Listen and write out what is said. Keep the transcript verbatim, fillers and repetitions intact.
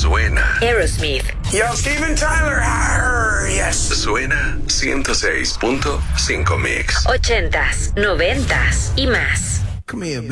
Suena. Aerosmith. Yo, Steven Tyler. Arr, yes. Suena ciento seis punto cinco Mix. Ochentas, noventas y más. Come here,